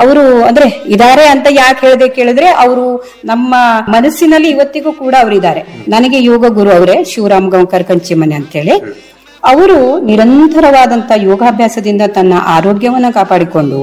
ಅವರು ಅಂದ್ರೆ ಇದಾರೆ ಅಂತ ಯಾಕೆ ಹೇಳಿದೆ ಕೇಳಿದ್ರೆ, ಅವರು ನಮ್ಮ ಮನಸ್ಸಿನಲ್ಲಿ ಇವತ್ತಿಗೂ ಕೂಡ ಅವರಿದ್ದಾರೆ. ನನಗೆ ಯೋಗ ಗುರು ಅವರೇ, ಶಿವರಾಮ್ ಗೌಂಕರ್ ಕಂಚಿಮನೆ ಅಂತೇಳಿ. ಅವರು ನಿರಂತರವಾದಂತ ಯೋಗಾಭ್ಯಾಸದಿಂದ ತನ್ನ ಆರೋಗ್ಯವನ್ನ ಕಾಪಾಡಿಕೊಂಡು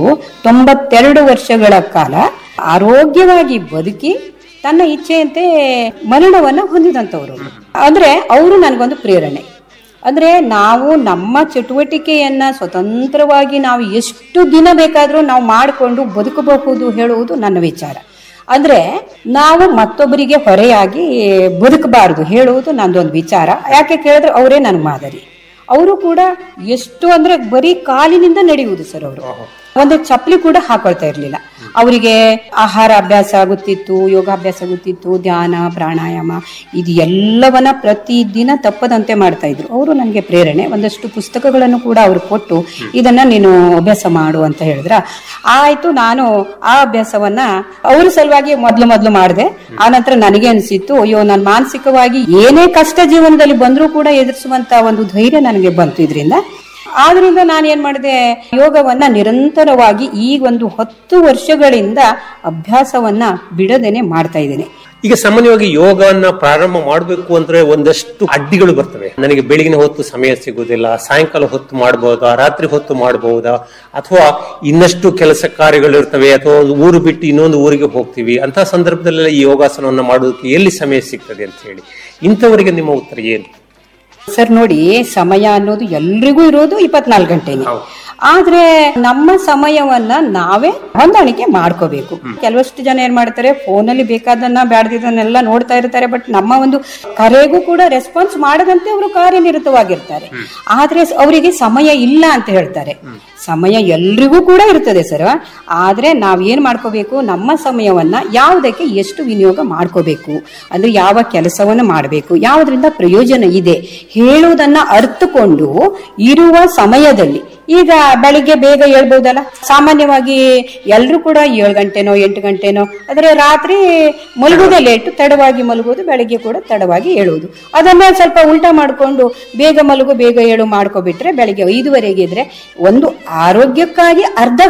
92 ವರ್ಷಗಳ ಕಾಲ ಆರೋಗ್ಯವಾಗಿ ಬದುಕಿ ತನ್ನ ಇಚ್ಛೆಯಂತೆ ಮರಣವನ್ನ ಹೊಂದಿದಂತವ್ರು. ಅಂದ್ರೆ ಅವರು ನನಗೊಂದು ಪ್ರೇರಣೆ. ಅಂದ್ರೆ ನಾವು ನಮ್ಮ ಚಟುವಟಿಕೆಯನ್ನ ಸ್ವತಂತ್ರವಾಗಿ ನಾವು ಎಷ್ಟು ದಿನ ಬೇಕಾದ್ರೂ ನಾವು ಮಾಡಿಕೊಂಡು ಬದುಕಬಹುದು ಹೇಳುವುದು ನನ್ನ ವಿಚಾರ. ಅಂದ್ರೆ ನಾವು ಮತ್ತೊಬ್ಬರಿಗೆ ಹೊರೆಯಾಗಿ ಬದುಕಬಾರದು ಹೇಳುವುದು ನಂದೊಂದು ವಿಚಾರ. ಯಾಕೆ ಕೇಳಿದ್ರೆ ಅವರೇ ನನ್ನ ಮಾದರಿ. ಅವರು ಕೂಡ ಎಷ್ಟು ಅಂದ್ರೆ ಬರೀ ಕಾಲಿನಿಂದ ನಡೆಯುವುದು ಸರ್. ಅವರು ಒಂದು ಚಪ್ಪಲಿ ಕೂಡ ಹಾಕೊಳ್ತಾ ಇರ್ಲಿಲ್ಲ. ಅವರಿಗೆ ಆಹಾರ ಅಭ್ಯಾಸ ಗೊತ್ತಿತ್ತು, ಯೋಗಾಭ್ಯಾಸ ಗೊತ್ತಿತ್ತು, ಧ್ಯಾನ, ಪ್ರಾಣಾಯಾಮ ಇದು ಎಲ್ಲವನ್ನ ಪ್ರತಿದಿನ ತಪ್ಪದಂತೆ ಮಾಡ್ತಾ ಇದ್ರು. ಅವರು ನನಗೆ ಪ್ರೇರಣೆ. ಒಂದಷ್ಟು ಪುಸ್ತಕಗಳನ್ನು ಕೂಡ ಅವರು ಕೊಟ್ಟು ಇದನ್ನ ನೀನು ಅಭ್ಯಾಸ ಮಾಡು ಅಂತ ಹೇಳಿದ್ರ. ಆಯ್ತು, ನಾನು ಆ ಅಭ್ಯಾಸವನ್ನ ಅವ್ರ ಸಲುವಾಗಿ ಮೊದ್ಲು ಮಾಡಿದೆ. ಆನಂತರ ನನಗೆ ಅನಿಸಿತ್ತು, ಅಯ್ಯೋ, ನಾನು ಮಾನಸಿಕವಾಗಿ ಏನೇ ಕಷ್ಟ ಜೀವನದಲ್ಲಿ ಬಂದ್ರೂ ಕೂಡ ಎದುರಿಸುವಂತ ಒಂದು ಧೈರ್ಯ ನನಗೆ ಬಂತು ಇದರಿಂದ. ಆದ್ರಿಂದ ನಾನು ಏನ್ ಮಾಡಿದೆ, ಯೋಗವನ್ನ ನಿರಂತರವಾಗಿ ಈಗ ಒಂದು 10 ವರ್ಷಗಳಿಂದ ಅಭ್ಯಾಸವನ್ನ ಬಿಡದೇನೆ ಮಾಡ್ತಾ ಇದ್ದೇನೆ. ಈಗ ಸಾಮಾನ್ಯವಾಗಿ ಯೋಗವನ್ನ ಪ್ರಾರಂಭ ಮಾಡಬೇಕು ಅಂದ್ರೆ ಒಂದಷ್ಟು ಅಡ್ಡಿಗಳು ಬರ್ತವೆ. ನನಗೆ ಬೆಳಗಿನ ಹೊತ್ತು ಸಮಯ ಸಿಗುವುದಿಲ್ಲ, ಸಾಯಂಕಾಲ ಹೊತ್ತು ಮಾಡಬಹುದಾ, ರಾತ್ರಿ ಹೊತ್ತು ಮಾಡಬಹುದಾ, ಅಥವಾ ಇನ್ನಷ್ಟು ಕೆಲಸ ಕಾರ್ಯಗಳು ಇರ್ತವೆ, ಅಥವಾ ಒಂದು ಊರು ಬಿಟ್ಟು ಇನ್ನೊಂದು ಊರಿಗೆ ಹೋಗ್ತೀವಿ. ಅಂತ ಸಂದರ್ಭದಲ್ಲೆಲ್ಲ ಈ ಯೋಗಾಸನವನ್ನ ಮಾಡೋದಕ್ಕೆ ಎಲ್ಲಿ ಸಮಯ ಸಿಗ್ತದೆ ಅಂತ ಹೇಳಿ, ಇಂಥವರಿಗೆ ನಿಮ್ಮ ಉತ್ತರ ಏನು? ಸರ್ ನೋಡಿ, ಸಮಯ ಅನ್ನೋದು ಎಲ್ರಿಗೂ ಇರೋದು 24 ಗಂಟೆನೆ. ಆದ್ರೆ ನಮ್ಮ ಸಮಯವನ್ನ ನಾವೇ ಹೊಂದಾಣಿಕೆ ಮಾಡ್ಕೋಬೇಕು. ಕೆಲವಷ್ಟು ಜನ ಏನ್ ಮಾಡ್ತಾರೆ, ಫೋನಲ್ಲಿ ಬೇಕಾದನ್ನ ಬ್ಯಾಡ್ದಿದ್ದನ್ನೆಲ್ಲ ನೋಡ್ತಾ ಇರ್ತಾರೆ. ಬಟ್ ನಮ್ಮ ಒಂದು ಕರೆಗೂ ಕೂಡ ರೆಸ್ಪಾನ್ಸ್ ಮಾಡದಂತೆ ಅವರು ಕಾರ್ಯನಿರತವಾಗಿರ್ತಾರೆ. ಆದ್ರೆ ಅವರಿಗೆ ಸಮಯ ಇಲ್ಲ ಅಂತ ಹೇಳ್ತಾರೆ. ಸಮಯ ಎಲ್ರಿಗೂ ಕೂಡ ಇರ್ತದೆ ಸರ್. ಆದ್ರೆ ನಾವ್ ಏನ್ ಮಾಡ್ಕೋಬೇಕು, ನಮ್ಮ ಸಮಯವನ್ನ ಯಾವುದಕ್ಕೆ ಎಷ್ಟು ವಿನಿಯೋಗ ಮಾಡ್ಕೋಬೇಕು, ಅಂದ್ರೆ ಯಾವ ಕೆಲಸವನ್ನ ಮಾಡಬೇಕು, ಯಾವುದರಿಂದ ಪ್ರಯೋಜನ ಇದೆ ಹೇಳುವುದನ್ನ ಅರ್ಥಕೊಂಡು ಇರುವ ಸಮಯದಲ್ಲಿ. ಈಗ ಬೆಳಿಗ್ಗೆ ಬೇಗ ಹೇಳ್ಬಹುದಲ್ಲ, ಸಾಮಾನ್ಯವಾಗಿ ಎಲ್ರು ಕೂಡ 7 ಗಂಟೆನೋ 8 ಗಂಟೆನೋ, ಆದ್ರೆ ರಾತ್ರಿ ಮಲಗೋದೇ ಲೇಟು, ತಡವಾಗಿ ಮಲಗೋದು, ಬೆಳಿಗ್ಗೆ ಕೂಡ ತಡವಾಗಿ ಹೇಳುವುದು. ಅದನ್ನ ಸ್ವಲ್ಪ ಉಲ್ಟಾ ಮಾಡ್ಕೊಂಡು ಬೇಗ ಮಲಗು ಬೇಗ ಹೇಳು ಮಾಡ್ಕೊಬಿಟ್ರೆ ಬೆಳಿಗ್ಗೆ 5ವರೆಗೆ ಇದ್ರೆ ಒಂದು ಆರೋಗ್ಯಕ್ಕಾಗಿ ಅರ್ಧ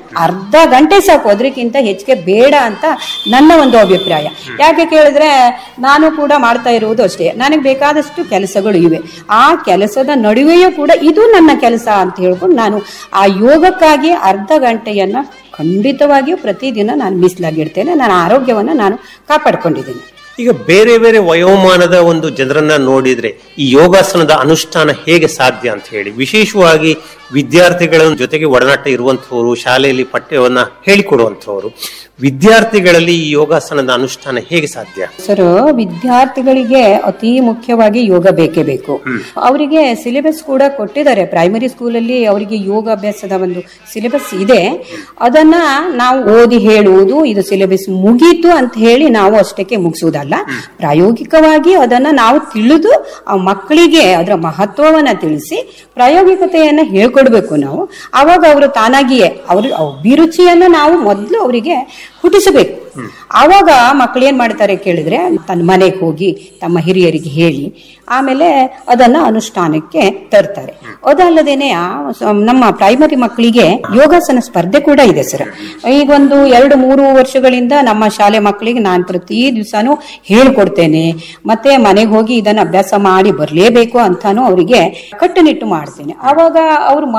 ಗಂಟೆ ಸಾಕು, ಅದಕ್ಕಿಂತ ಹೆಚ್ಚಿಗೆ ಬೇಡ ಅಂತ ನನ್ನ ಒಂದು ಅಭಿಪ್ರಾಯ. ಯಾಕೆ ಕೇಳಿದ್ರೆ ನಾನು ಕೂಡ ಮಾಡ್ತಾ ಇರುವುದು ಅಷ್ಟೇ. ನನಗೆ ಬೇಕಾದಷ್ಟು ಕೆಲಸಗಳು ಇವೆ. ಆ ಕೆಲಸದ ನಡುವೆಯೂ ಕೂಡ ಇದು ನನ್ನ ಕೆಲಸ ಅಂತ ಹೇಳ್ಕೊಂಡು ನಾನು ಆ ಯೋಗಕ್ಕಾಗಿ ಅರ್ಧ ಗಂಟೆಯನ್ನ ಖಂಡಿತವಾಗಿಯೂ ಪ್ರತಿದಿನ ನಾನು ಮೀಸಲಾಗಿಡ್ತೇನೆ. ನನ್ನ ಆರೋಗ್ಯವನ್ನ ನಾನು ಕಾಪಾಡ್ಕೊಂಡಿದ್ದೇನೆ. ಈಗ ಬೇರೆ ಬೇರೆ ವಯೋಮಾನದ ಒಂದು ಜನರನ್ನ ನೋಡಿದ್ರೆ ಈ ಯೋಗಾಸನದ ಅನುಷ್ಠಾನ ಹೇಗೆ ಸಾಧ್ಯ ಅಂತ ಹೇಳಿ, ವಿಶೇಷವಾಗಿ ವಿದ್ಯಾರ್ಥಿಗಳ ಜೊತೆಗೆ ಒಡನಾಟ ಇರುವಂತಹವರು, ಶಾಲೆಯಲ್ಲಿ ಪಠ್ಯವನ್ನ ಹೇಳಿಕೊಡುವಂತಹವರು, ವಿದ್ಯಾರ್ಥಿಗಳಲ್ಲಿ ಈ ಯೋಗಾಸನದ ಅನುಷ್ಠಾನ ಹೇಗೆ ಸಾಧ್ಯ? ಸರ್, ವಿದ್ಯಾರ್ಥಿಗಳಿಗೆ ಅತಿ ಮುಖ್ಯವಾಗಿ ಯೋಗ ಬೇಕೇ ಬೇಕು. ಅವರಿಗೆ ಸಿಲೆಬಸ್ ಕೂಡ ಕೊಟ್ಟಿದ್ದಾರೆ. ಪ್ರೈಮರಿ ಸ್ಕೂಲಲ್ಲಿ ಅವರಿಗೆ ಯೋಗಾಭ್ಯಾಸದ ಒಂದು ಸಿಲೆಬಸ್ ಇದೆ. ಅದನ್ನ ನಾವು ಓದಿ ಹೇಳುವುದು, ಇದು ಸಿಲೆಬಸ್ ಮುಗೀತು ಅಂತ ಹೇಳಿ ನಾವು ಅಷ್ಟಕ್ಕೆ ಮುಗಿಸುವುದಲ್ಲ. ಪ್ರಾಯೋಗಿಕವಾಗಿ ಅದನ್ನ ನಾವು ತಿಳಿದು ಆ ಮಕ್ಕಳಿಗೆ ಅದರ ಮಹತ್ವವನ್ನ ತಿಳಿಸಿ ಪ್ರಾಯೋಗಿಕತೆಯನ್ನ ಹೇಳ್ಕೊಡ್ಬೇಕು ನಾವು. ಅವಾಗ ಅವರು ತಾನಾಗಿಯೇ ಅವ್ರ ಅಭಿರುಚಿಯನ್ನ ನಾವು ಮೊದಲು ಅವರಿಗೆ ಹುಟ್ಟಿಸಬೇಕು. ಆವಾಗ ಮಕ್ಕಳು ಏನ್ ಮಾಡ್ತಾರೆ ಕೇಳಿದ್ರೆ, ತನ್ನ ಮನೆಗೆ ಹೋಗಿ ತಮ್ಮ ಹಿರಿಯರಿಗೆ ಹೇಳಿ ಆಮೇಲೆ ಅದನ್ನ ಅನುಷ್ಠಾನಕ್ಕೆ ತರ್ತಾರೆ. ಅದಲ್ಲದೇನೆ ನಮ್ಮ ಪ್ರೈಮರಿ ಮಕ್ಕಳಿಗೆ ಯೋಗಾಸನ ಸ್ಪರ್ಧೆ ಕೂಡ ಇದೆ ಸರ್. ಈಗ ಒಂದು 2-3 ವರ್ಷಗಳಿಂದ ನಮ್ಮ ಶಾಲೆ ಮಕ್ಕಳಿಗೆ ನಾನು ಪ್ರತಿ ದಿವಸನೂ ಹೇಳ್ಕೊಡ್ತೇನೆ. ಮತ್ತೆ ಮನೆಗೆ ಹೋಗಿ ಇದನ್ನ ಅಭ್ಯಾಸ ಮಾಡಿ ಬರ್ಲೇಬೇಕು ಅಂತಾನು ಅವರಿಗೆ ಕಟ್ಟುನಿಟ್ಟು ಮಾಡ್ತೇನೆ. ಆವಾಗ ಅವರು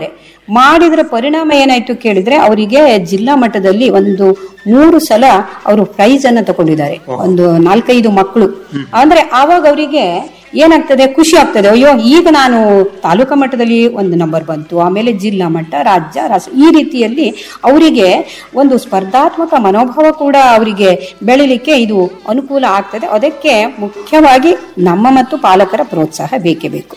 ಮಾಡಿದ್ರ ಪರಿಣಾಮ ಏನಾಯ್ತು ಕೇಳಿದ್ರೆ, ಅವರಿಗೆ ಜಿಲ್ಲಾ ಮಟ್ಟದಲ್ಲಿ ಒಂದು 3 ಸಲ ಅವರು ಪ್ರೈಸ್ ಅನ್ನ ತಗೊಂಡಿದ್ದಾರೆ. ಒಂದು 4-5 ಮಕ್ಕಳು. ಅಂದ್ರೆ ಆವಾಗ ಅವರಿಗೆ ಏನಾಗ್ತದೆ, ಖುಷಿ ಆಗ್ತದೆ. ಅಯ್ಯೋ, ಈಗ ನಾನು ತಾಲೂಕಾ ಮಟ್ಟದಲ್ಲಿ 1 ನಂಬರ್ ಬಂತು, ಆಮೇಲೆ ಜಿಲ್ಲಾ ಮಟ್ಟ, ರಾಜ್ಯ, ರಾಷ್ಟ್ರ, ಈ ರೀತಿಯಲ್ಲಿ ಅವರಿಗೆ ಒಂದು ಸ್ಪರ್ಧಾತ್ಮಕ ಮನೋಭಾವ ಕೂಡ ಅವರಿಗೆ ಬೆಳಿಲಿಕ್ಕೆ ಇದು ಅನುಕೂಲ ಆಗ್ತದೆ. ಅದಕ್ಕೆ ಮುಖ್ಯವಾಗಿ ನಮ್ಮ ಮತ್ತು ಪಾಲಕರ ಪ್ರೋತ್ಸಾಹ ಬೇಕೇ ಬೇಕು.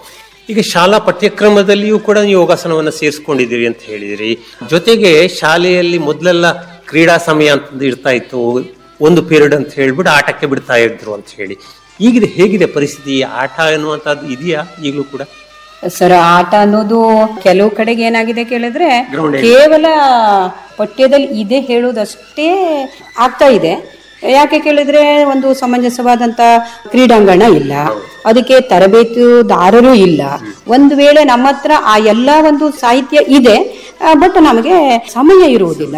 ಈಗ ಶಾಲಾ ಪಠ್ಯಕ್ರಮದಲ್ಲಿಯೂ ಕೂಡ ಯೋಗಾಸನವನ್ನ ಸೇರಿಸ್ಕೊಂಡಿದ್ದೀರಿ ಅಂತ ಹೇಳಿದಿರಿ. ಜೊತೆಗೆ ಶಾಲೆಯಲ್ಲಿ ಮೊದಲೆಲ್ಲ ಕ್ರೀಡಾ ಸಮಯ ಅಂತ ಇರ್ತಾ ಇತ್ತು, ಒಂದು ಪೀರಿಯಡ್ ಅಂತ ಹೇಳ್ಬಿಟ್ಟು ಆಟಕ್ಕೆ ಬಿಡ್ತಾ ಇದ್ರು ಅಂತ ಹೇಳಿ. ಈಗಿದೆ ಹೇಗಿದೆ ಪರಿಸ್ಥಿತಿ? ಆಟ ಅನ್ನುವಂಥದ್ದು ಇದೆಯಾ ಈಗಲೂ ಕೂಡ? ಸರ್, ಆಟ ಅನ್ನೋದು ಕೆಲವು ಕಡೆಗೆ ಏನಾಗಿದೆ ಕೇಳಿದ್ರೆ ಕೇವಲ ಪಠ್ಯದಲ್ಲಿ ಇದೆ ಹೇಳುವುದಷ್ಟೇ ಆಗ್ತಾ ಇದೆ. ಯಾಕೆ ಕೇಳಿದ್ರೆ ಒಂದು ಸಮಂಜಸವಾದಂತ ಕ್ರೀಡಾಂಗಣ ಇಲ್ಲ, ಅದಕ್ಕೆ ತರಬೇತುದಾರರು ಇಲ್ಲ. ಒಂದು ವೇಳೆ ನಮ್ಮ ಹತ್ರ ಆ ಎಲ್ಲಾ ಒಂದು ಸಾಹಿತ್ಯ ಇದೆ, ಬಟ್ ನಮಗೆ ಸಮಯ ಇರುವುದಿಲ್ಲ.